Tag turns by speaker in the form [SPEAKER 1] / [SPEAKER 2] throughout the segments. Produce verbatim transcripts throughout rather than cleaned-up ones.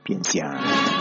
[SPEAKER 1] Sapiensia.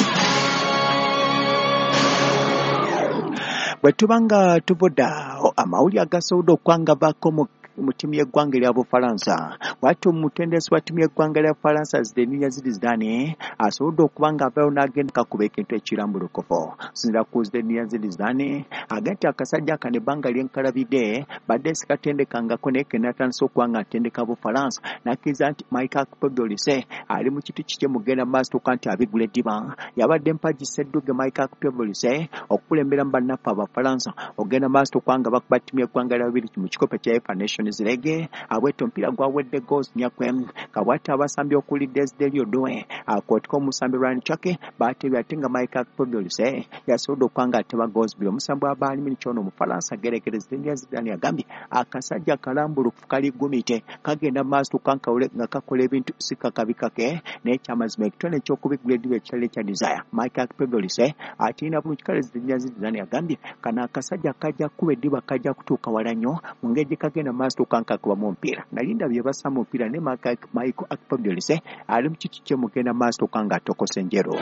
[SPEAKER 1] Bwetubanga tuvoda amawuli agasobola okwangavako mu mu timu y'eggwanga lya Bufalansa. Watu omutendesi wa timu y'eggwanga lya Bufalansa Zinedine Zidane asobodde okuba ng'avaayo n'agenda kakuba ekintu ekirambulukufu. Sinzira ku Zinedine Zidane agati akasajja kano ebbanga lyenkalabidde badde sikatendekangako naye ke n'atandise okuba ng'atendeka Bufalansa n'akkiriza nti Michael Pogolise ali mu kitu kikye mugenda maaso tuka nti abigula eddiba. Yabadde mpagi Ssedduge Michael Pogolise okukulembera mu bannaffe Abafalansa ogenda maaso tuka nga bakuba ttimu y'eggwanga lya babiri mu kikopo kya UEFA Nations League. Abwete omupiira gwawedde goals nyakwe kabwate abasambi okuli Desderio Doe akotika omusambi Ryan Chake batebya ate nga Michael Pogolise yasobodde okuba ng'ateba goals bbiri. Omusambi wa Bayern Munich ono Omufalansa gerekereza Zinedine Zidane agambye akasajja kalambulukufu kali gumite kagenda maaso tuka nga kakola ebintu sikakabikake naye kyamazima ekitone ekyokubigula eddiba ekitale ekya Desire. Michael Pogolise atirina bulungi kale Zinedine Zidane agambye kano akasajja kajja kuba eddiba kajja kutuuka wala nnyo mu ngeri gye kagenda maaso tuka nkakuba mu mpiira. Nalinda bye basama omupiira ne Michael Pogolise ali mu kitu kye mugenda maaso tuka ng'atokose enjero.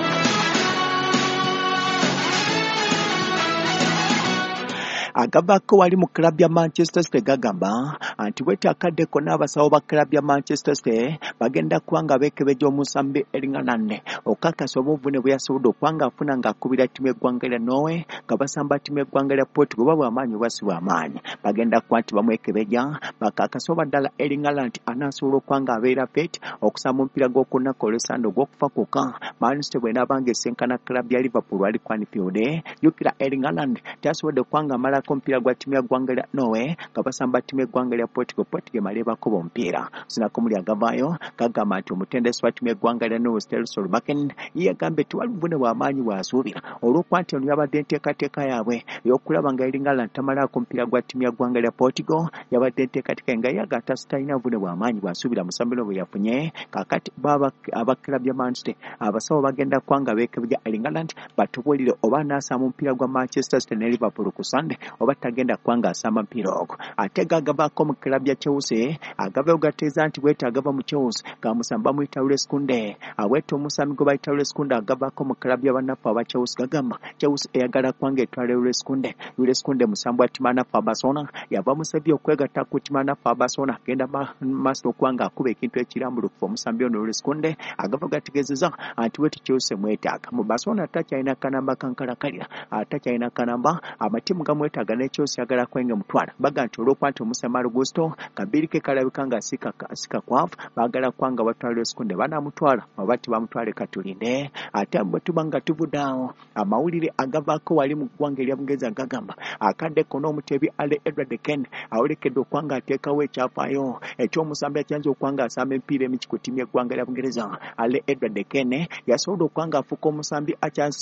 [SPEAKER 1] Agavako wali mu club ya Manchester City gagamba anti bwete akaddeko n'abasawo ba club ya Manchester City bagenda kuwanga bekebeja omusambi Erling okakasa obuvune bwe yasobodde okuwanga afuna ng'akubira ttimu y'eggwanga lya Norway nga basamba ttimu y'eggwanga lya Portugal baba amaanyi basi bw'amaanyi bagenda kuba nti bamwekebeja bakakasa obaddala Erling Haaland anaasobola okuwanga abeera fit okusamba omupiira gw'okunaku olw'esande ogw'okufa kuka Man City bw'enaabanga esenkana club ya Liverpool wali ku Anfield yukira Erling Haaland tasobodde okuwanga amala omupiira gwa ttimu y'eggwanga lya Norway nga basamba ttimu y'eggwanga lya Portugal Portugal male bakuba omupiira. Sinako muli agavaayo gagamba nti omutendesi wa ttimu y'eggwanga lya Norway Stella Solbakken yagambye tewali buvune bw'amaanyi bw'asuubira olw'okuba nti ono yabadde enteekateeka yaabwe ey'okulaba nga Erling Haaland tamalaako omupiira gwa ttimu y'eggwanga lya Portugal yabadde enteekateeka nga yaga atasitalina buvune bw'amaanyi bw'asuubira musambi no bwe yafunye kakati baba abakira bya Man City abasawo bagenda kwanga beekebya Erling Haaland batubulire oba anaasamba omupiira gwa Manchester City ne Liverpool ku Sunday oba tagenda kwanga asamba mpira ogwo. Ate gagavako mu club ya Chelsea agava ogateeza nti bwete agava mu Chelsea gamusamba muyita Jules Kounde awete omusambi gwe bayita Jules Kounde agavako mu club ya bannaffe aba Chelsea gagamba Chelsea eyagala kwanga etwala Jules Kounde. Jules Kounde musambi wa ttimu y'abannaffe Barcelona yava musabye okwegatta ku ttimu y'abannaffe Barcelona agenda maaso okwanga akuba ekintu ekirambulukufu. Omusambi ono Jules Kounde agava gategeezeza anti bwete Chelsea mwetaaga mu Barcelona atakyalina kanamba kankalakalira atakyalina kanamba amatimu gamwetaaga ne Chelsea agala kwenge mutwala baga nti olw'okuba nti omusamalo Augusto kabiri ke kalabika nga sika kwavu baagala kwanga batwala Eskonde banamutwala oba tibamutwale katulinde. Ate bwe tuba nga tuvudaawo amawulire agavaako wali mu ggwanga erya Bungereza gagamba akaddeko n'omutebi Ale Edward Ken awolekedde okwanga ateekawo ekyafaayo eky'omusambi akyanza okwanga asamba empiira emiki ku ttimu y'eggwanga erya Bungereza. Ale Edward Ken yasobola okwanga afuuka omusambi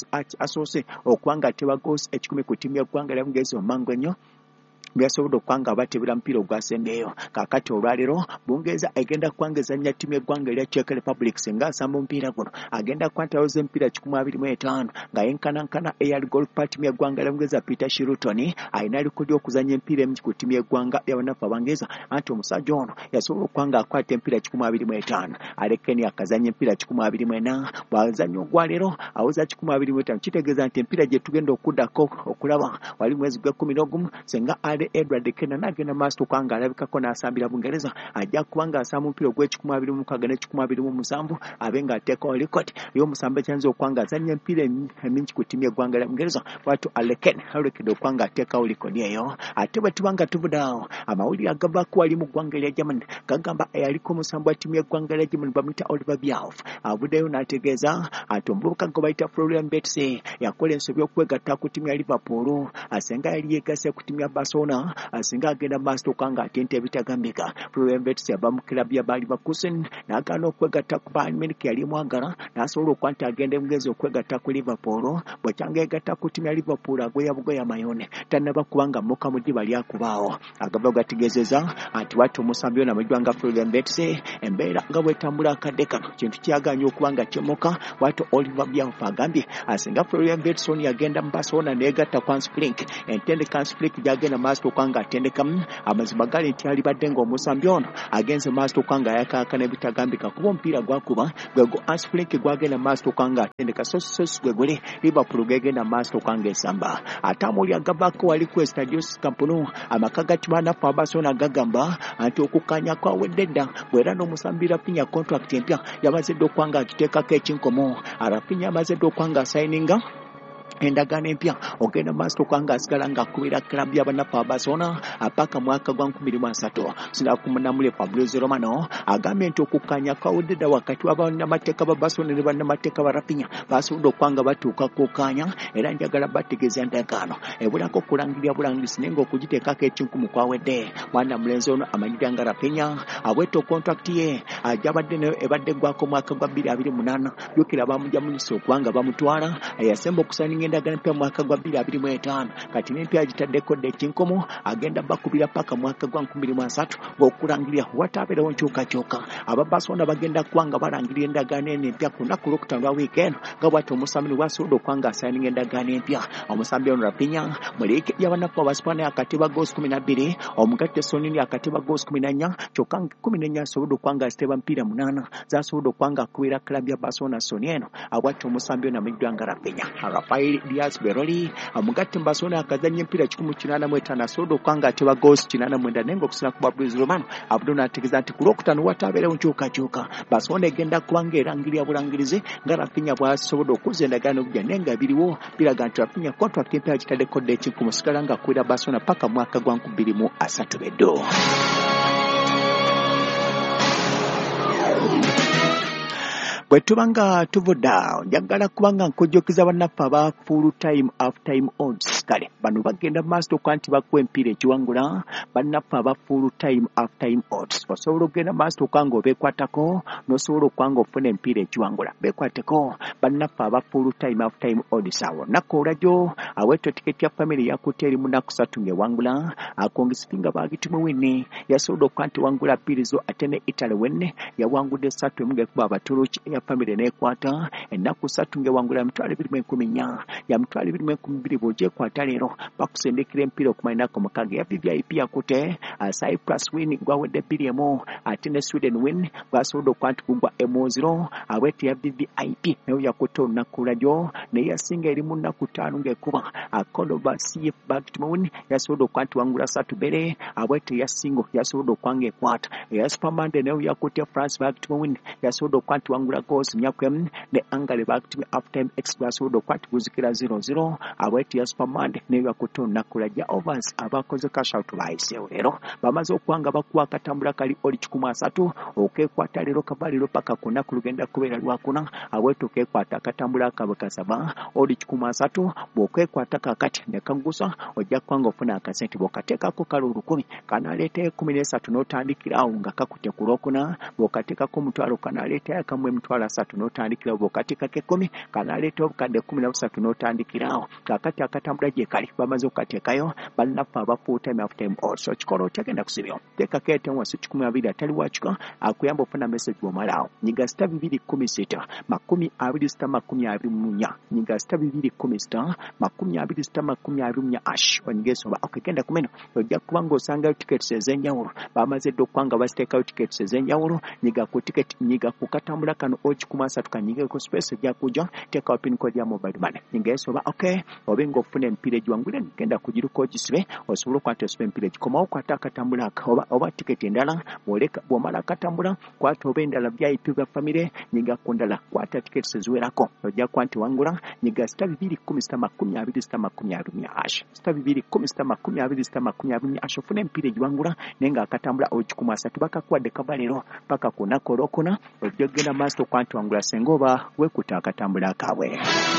[SPEAKER 1] asoose okwanga ateba goosi ekikumi ku ttimu y'eggwanga erya Bungereza omangu ennyo byasobola okwanga abatebera mpira ogwasembeeyo. Kaakati olwaleero Bungereza egenda kwangeza nnya ttimu y'eggwanga erya Czech Republic singa asamba omupiira guno agenda kwantawoza empiira kikumi abiri mu etaano nga yenkanankana eyali golpa ttimu y'eggwanga erya Bungereza Peter Shilton alina likodi okuzannya empiira emu ku ttimu y'eggwanga y'abannaffe Abangereza anti omusajja ono yasobola okwanga akwata empiira kikumi abiri mu etaano alekeni akazannya empiira kikumi abiri mu ena bwazannya ogwaleero awoza kikumi abiri mu etaano kitegeeza nti empiira gye tugenda okuddako okulaba wali mwezi gw'ekkumi n'ogumu singa Edward Ken n'agenda maaso kwanga alabikako n'asambira Bungereza ajja kubanga asamba omupiira ogw'ekikumi abiri mu mukaaga n'ekikumi abiri mu musanvu abe ng'ateekawo likodi y'omusambi ekyanza okwanga azannya empiira emingi ku ttimu y'eggwanga lya Bungereza bw'atyo Ale Ken alolekedde okwanga ateekawo likodi eyo. Ate bwe tuba nga tuvudaawo amawulire agavaako wali mu ggwanga erya Germany gagamba eyaliko omusambi wa ttimu y'eggwanga erya Germany bamuyita Oliver Bierhoff avuddeyo n'ategeeza ati omuvubuka gwe bayita Florian Wirtz yakola ensobi okwegatta ku ttimu ya Liverpool asenga yali yeegase ku ttimu ya Barcelona asinga agenda maaso kwanga atente ebitagambika. Florian Wirtz yava mu kilabu ya Bayer Leverkusen n'agaana okwegatta ku Bayern Munich yali mwagala n'asobola okuba nti agenda Bungereza okwegatta ku Liverpool bwekyanga yegatta ku ttimu ya Liverpool agweya bugoya mayone tannaba kubanga mmoka mu ddiba lyakubaawo. Agava gategeezeza anti bw'atyo omusambi ono amujjwanga Florian Wirtz embeera nga bwetambula akadde kano kintu kyaganya okuba nga kyemoka bw'atyo Oliver Bierhoff agambye asinga Florian Wirtz ono yagenda mu Barcelona n'egatta ku Hans Flick entende Hans Flick gy'agenda maaso maaso kwanga atendeka amazima gali nti alibadde ng'omusambi ono agenze maaso kwanga ayakaakana ebitagambika kuba omupiira gwakuba gwe gu Asplink gwagenda maaso kwanga atendeka so so gwe gule Liverpool gegenda maaso kwanga esamba atamuli agabako wali ku Estadio Campunu amaka gatibana fa Barcelona gagamba anti okukanya kwa wedda bwera n'omusambi Rafinha contract empya yamaze okwanga akiteekako ekinkomo Rafinha yamaze okwanga signinga endagano empya ogenda maaso kwanga asigala ng'akubira klabu y'abanafu Barcelona apaka mwaka gwa nkumi bbiri mu asatu sinakumunamule Fabrizio Romano agambye nti okukanya kwawedde wakati w'abannamateeka ba Barcelona ne bannamateeka ba Rafinha basobodde okwanga batuuka kukanya era njagala bategeeza endagaano ebulako kulangirira bulangisi naye ng'okugiteekako ekinkumu kwawedde mwana mulenzi ono amanyirira nga Rafinha abweta contract ye ajabadde nayo ebadde gwako mwaka gwa bbiri abiri mu munaana yokera bamujamulisa okwanga bamutwala yasemba okusaninga endagano empya mwaka gwa bbiri abiri mu etaano kati n'empya agitaddeko dde ekinkomo agenda bakubira paka mwaka gwa nkumi bbiri mu asatu ng'okulangirira wataabeerewo nkyukakyuka aba Barcelona bagenda kwanga balangirira endagaano eno empya ku lunaku lwokutaano lwa wiikendi nga bw'ati omusambi wasobodde okwanga asayininga endagaano empya omusambi ono Rafinha mu liigi y'abanafu Abaspaani akatiba goosi kumi na bbiri omugatte Sonini akatiba goosi kumi na nnya kyokka kumi n'ennya asobodde okwanga aziteba mpiira munaana z'asobodde okwanga akubira klabu ya Barcelona Soni eno abw'ati omusambi ono amanyirira nga Rafinha Rafael Diaz Beroli amugatte Barcelona akazanya mpira kikumu kinaana mu etaano asobodde okwanga ateba goosi kinaana mu mwenda naye ng'okusina ku Fabrizio Romano abudde ategeeza nti ku lwokutaano wataabeerewo nkyukakyuka Barcelona egenda kubanga erangirira bulangirizi nga Rafinha bw'asobodde okuzza endagaano bujja naye nga biriwo biraga nti Rafinha contract empya agitaddeko dde ekinkumu sigala nga akwera Barcelona paka mwaka gwa nkumi bbiri mu asatu beddo. Bwe tubanga tuvudda njagala kubanga nkojjokiza bannaffe aba full time half time odds kale bano bagenda maaso kwa nti bakuwa empiira ekiwangula bannaffe aba full time half time odds osobola okugenda maaso kwanga obeekwatako n'osobola okwanga ofuna empiira ekiwangula beekwateko bannaffe aba full time half time odds awo nako olajjo aweetwa tiketi ya family yakutte eri mu nnaku ssatu ng'ewangula akongesitinga baagitimu wenne yasobola okuba nti wangula ppirizo ate ne Italy wenne yawangudde ssatu emu ng'ekuba Abaturuki family nekwata ennaku ssatu ng'ewangula emitwalo ebiri mu enkumi nnya ya mitwalo ebiri mu enkumi bbiri bw'ogyekwata leero bakusindikira empiira okumanya ennaku mukaaga ya V V I P yakute Cyprus win gwawedde bbiri emu ate ne Sweden win gwasobodde okuba nti gugwa emu zero abwete ya V V I P nayo yakute olunaku lwajo naye yasinga eri mu nnaku ttaano ng'ekuba Cordoba C F Bagtimo win yasobodde okuba nti wangula ssatu bere abwete ya singo yasobodde okwanga ekwata eya Supermande nayo yakute France Bagtimo win yasobodde okuba nti wangula goals nyakwem ne Angale Bagtimo half-time express wodo kwati kuzikira zero zero abweti ya Superman ne yakutona kulaja overs abakoze cash out live lero bamaze okwanga bakuwa katambula kali oli kikumi asatu okekwata lero kabaliro paka kuna kulugenda kubera lwakuna abwetu okekwata katambula kabakasaba oli kikumi asatu bokekwata kakati ne kangusa ojja kwanga ofuna akasenti bokateka ko kalulu kumi kanalete kumi n'esatu n'otandikira nga kakute kulokuna bokateka ko mutwalo kanalete akamwe mutwalo asatu n'otandikira bokateka ke kumi kanalete obukadde kumi na busatu n'otandikirawo kakati akatambula gye kali bamaze okatekayo balinafa abafuuta time after time also kikolo kyagenda kusibyo teka kete wansi kikumi abiri atali wachika akuyamba ofuna message bwomalawo nyiga sita bibiri kumi sita makumi abiri sita makumi abiri munya nyiga sita bibiri kumi sita makumi abiri sita makumi abiri munya ash onyigeso ba okagenda kumeno ojja kubanga osanga tickets ez'enjawulo bamaze okwanga basitekayo tickets ez'enjawulo nyiga ku ticket nyiga ku katambula kano okikumi asatu kanyiga ku space ejja kuja teka pin code ya mobile money nyigeso ba okay obenga ofuna empire jiwangule ngenda kujiruko kisibe osobola kwata esibe empire kikomawo kwata katambula oba oba ticket endala boleka bwomala katambula kwata obendala bya I P bya family nyiga kundala kwata tickets eziwerako ojja kwanti wangula nyiga sita bibiri kumi sita makumi abiri sita makumi abiri ash sita bibiri kumi sita makumi abiri sita makumi abiri ash ofuna empire jiwangula nenga akatambula okikumi asatu bakakwadde kabalero paka kunako lokuna ojja genda master kwanti wangula sengoba wekuta akatambula kawe.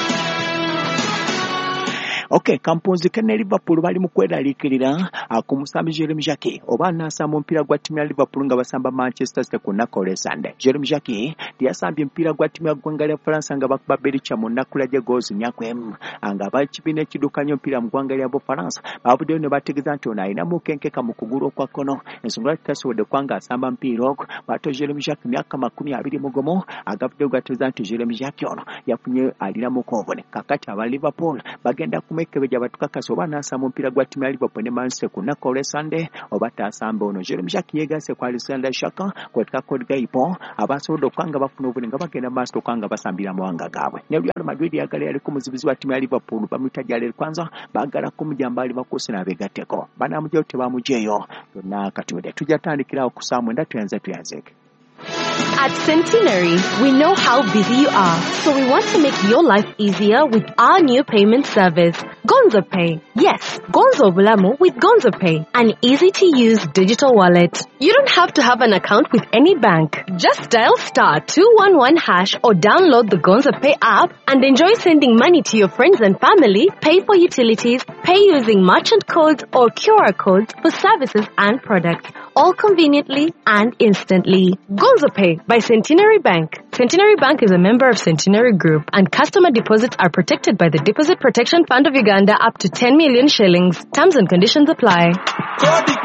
[SPEAKER 1] Okay, kampunzi kene Liverpool bali mu kweralikirira ku musambi Jeremy Jackie oba nasamba mpira gwa timu ya Liverpool nga basamba Manchester City ku nakole Sunday. Jeremy Jackie yasambye mpira gwa timu ya ggwanga lya France nga bakuba Bericha mu nakula je goals nyakwem anga bakibine kidukanyo mpira mu ggwanga lya France babudde ne bategeza nti ona ina mukenkeka mu kuguru kwa kono ensonga tasobodde kwanga asamba mpira ogwo bato Jeremy Jackie myaka makumi abiri mugomo agabudde gateza nti Jeremy Jackie ono yafunye alira mu kovone kakati aba Liverpool bagenda ku bamwekebejja batukakasa oba n'asamba omupiira gwa ttiimu ya Liverpool ne Manchester ku nnaku olw'Essande oba taasamba ono. Jeremy Shaki yeegase ku Alexander Shaka kwetuka Cody Gakpo abasobodde okuba nga bafuna obulungi nga bagenda maaso okuba nga basambira amawanga gaabwe. Ne Real Madrid yagala yaliko muzibizi wa ttiimu ya Liverpool bamuyita Jalel Kwanza baagala kumujambaali bakuuse n'abeegatteko banaamugyeyo tebamugyeyo yonna kati wedde tujja tandikirawo ku saa mwenda tuyanze tuyanzeeke.
[SPEAKER 2] At Centenary, we know how busy you are, so we want to make your life easier with our new payment service, Gonzo Pay. Yes, Gonzo Bulamu with Gonzo Pay, an easy-to-use digital wallet. You don't have to have an account with any bank. Just dial star two one one hash or download the Gonzo Pay app and enjoy sending money to your friends and family, pay for utilities, pay using merchant codes or Q R codes for services and products, all conveniently and instantly. Gonzo Pay by Centenary Bank. Centenary Bank is a member of Centenary Group, and customer deposits are protected by the Deposit Protection Fund of Uganda up to ten million shillings. Terms and conditions apply.